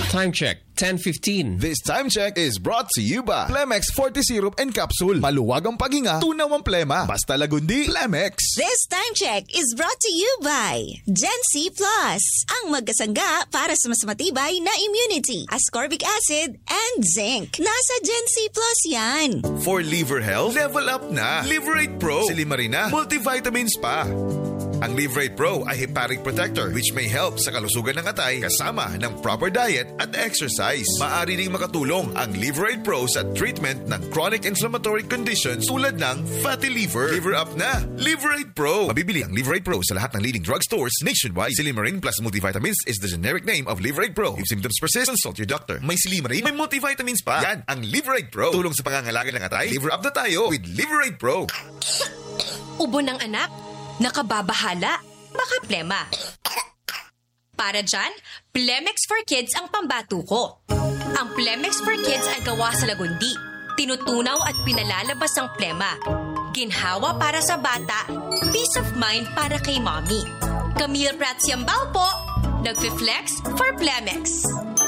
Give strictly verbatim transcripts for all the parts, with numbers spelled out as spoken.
Time check, ten fifteen. This time check is brought to you by Plemex forty Syrup and Capsule. Maluwag ang paghinga, tunaw ang plema. Basta lagundi, Plemex. This time check is brought to you by Gen C Plus, ang magkasangga para sa mas matibay na immunity, ascorbic acid, and zinc. Nasa Gen C Plus yan. For liver health, level up na. Liverate Pro. Si Limarina, multivitamins pa. Ang Liverate Pro ay hepatic protector which may help sa kalusugan ng atay kasama ng proper diet at exercise. Maaari ring makatulong ang Liverate Pro sa treatment ng chronic inflammatory conditions tulad ng fatty liver. Liver up na! Liverate Pro! Mabibili ang Liverate Pro sa lahat ng leading drugstores nationwide. Silimarin plus multivitamins is the generic name of Liverate Pro. If symptoms persist, consult your doctor. May Silimarin, may multivitamins pa. Yan ang Liverate Pro. Tulong sa pangangalaga ng atay. Liver up na tayo with Liverate Pro. Ubo ng anak, nakababahala, baka plema. Para dyan, Plemex for Kids ang pambato ko. Ang Plemex for Kids ay gawa sa lagundi. Tinutunaw at pinalalabas ang plema. Ginhawa para sa bata, peace of mind para kay mommy. Camille Prats Yambao po, nagfi-flex for Plemex.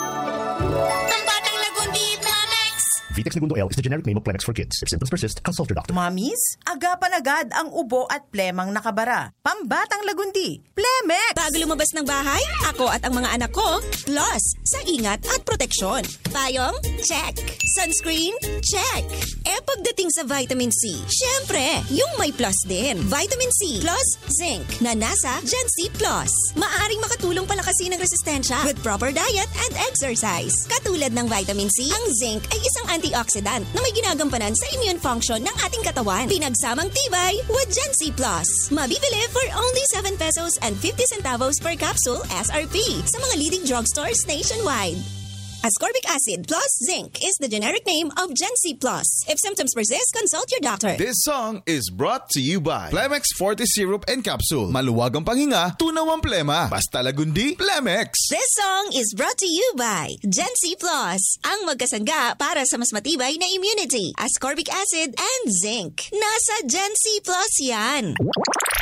Ang batang lagundi, Plemex! Vitex Segundo L is the generic name of Plemex for Kids. If symptoms persist, consult your doctor. Mommies, agapan agad ang ubo at plemang nakabara. Pambatang lagundi, Plemex! Bago lumabas ng bahay, ako at ang mga anak ko, plus sa ingat at proteksyon. Payong? Check. Sunscreen? Check. Eh pagdating sa vitamin C, syempre, yung may plus din. Vitamin C plus zinc na nasa Gen C Plus. Maaring makatulong palakasin ang resistensya with proper diet and exercise. Katulad ng vitamin C, ang zinc ay isang antioxidant na may ginagampanan sa immune function ng ating katawan. Pinagsamang tibay with Gen C Plus. Mabibili for only seven pesos and fifty centavos per capsule S R P sa mga leading drugstores nationwide. Ascorbic acid plus zinc is the generic name of Gen C Plus. If symptoms persist, consult your doctor. This song is brought to you by Plemex forty Syrup and Capsule. Maluwag ang panghinga, tunaw ang plema. Basta lagundi, Plemex. This song is brought to you by Gen C Plus, ang magkasangga para sa mas matibay na immunity, ascorbic acid, and zinc. Nasa Gen C Plus yan.